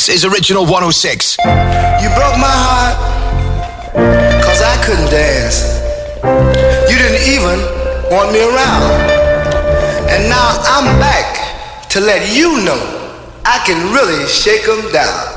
This is Original 106. You broke my heart, cause I couldn't dance. You didn't even want me around. And now I'm back to let you know I can really shake 'em down.